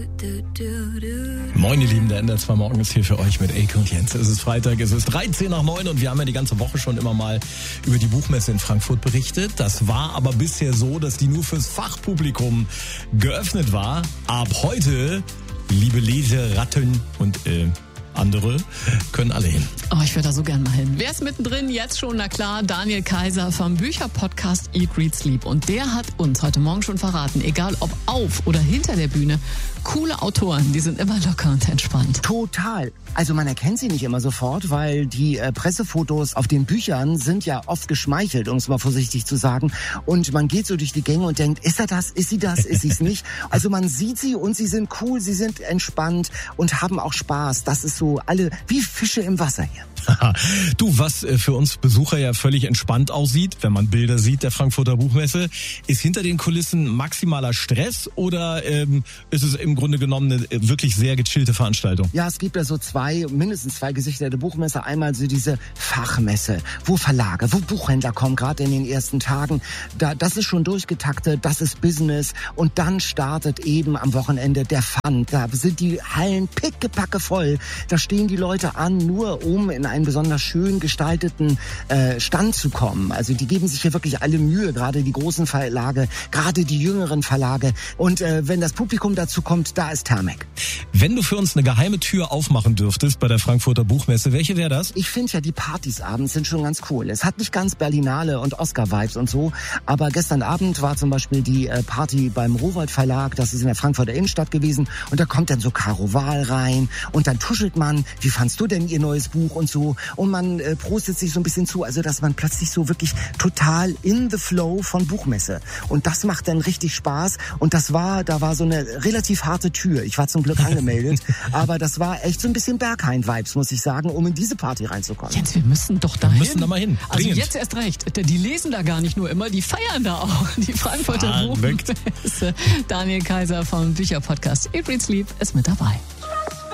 Moin ihr Lieben, der NDR 2 Morgen ist hier für euch mit Elke und Jens. Es ist Freitag, es ist 9:13 und wir haben ja die ganze Woche schon immer mal über die Buchmesse in Frankfurt berichtet. Das war aber bisher so, dass die nur fürs Fachpublikum geöffnet war. Ab heute, liebe Leseratten und andere, können alle hin. Oh, ich würde da so gern mal hin. Wer ist mittendrin? Jetzt schon, na klar, Daniel Kaiser vom Bücherpodcast Eat, Read, Sleep. Und der hat uns heute Morgen schon verraten, egal ob auf oder hinter der Bühne, coole Autoren, die sind immer locker und entspannt. Total. Also man erkennt sie nicht immer sofort, weil die Pressefotos auf den Büchern sind ja oft geschmeichelt, um es mal vorsichtig zu sagen. Und man geht so durch die Gänge und denkt, ist er das, ist sie das, ist sie es nicht? Also man sieht sie und sie sind cool, sie sind entspannt und haben auch Spaß. Das ist so alle wie Fische im Wasser hier. Du, was für uns Besucher ja völlig entspannt aussieht, wenn man Bilder sieht der Frankfurter Buchmesse, ist hinter den Kulissen maximaler Stress oder ist es im Grunde genommen eine wirklich sehr gechillte Veranstaltung? Ja, es gibt ja so mindestens zwei Gesichter der Buchmesse. Einmal so diese Fachmesse, wo Verlage, wo Buchhändler kommen, gerade in den ersten Tagen. Das ist schon durchgetaktet, das ist Business. Und dann startet eben am Wochenende der Fun. Da sind die Hallen pickepacke voll. Da stehen die Leute an, nur um in einen besonders schön gestalteten Stand zu kommen. Also die geben sich hier wirklich alle Mühe, gerade die großen Verlage, gerade die jüngeren Verlage. Und wenn das Publikum dazu kommt, da ist Thermek. Wenn du für uns eine geheime Tür aufmachen dürftest bei der Frankfurter Buchmesse, welche wäre das? Ich finde ja, die Partys abends sind schon ganz cool. Es hat nicht ganz Berlinale und Oscar-Vibes und so, aber gestern Abend war zum Beispiel die Party beim Rowohlt Verlag, das ist in der Frankfurter Innenstadt gewesen, und da kommt dann so Caro Wahl rein und dann tuschelt man, wie fandst du denn ihr neues Buch und so, und man prostet sich so ein bisschen zu, also dass man plötzlich so wirklich total in the flow von Buchmesse, und das macht dann richtig Spaß. Und da war so eine relativ harte Tür. Ich war zum Glück angemeldet, aber das war echt so ein bisschen Berghain-Vibes, muss ich sagen, um in diese Party reinzukommen. Jens, wir müssen doch dahin. Wir müssen da mal hin. Also jetzt erst recht. Die lesen da gar nicht nur immer, die feiern da auch. Die Frankfurter Buchmesse. Daniel Kaiser vom Bücherpodcast Eat, Read, Sleep ist mit dabei.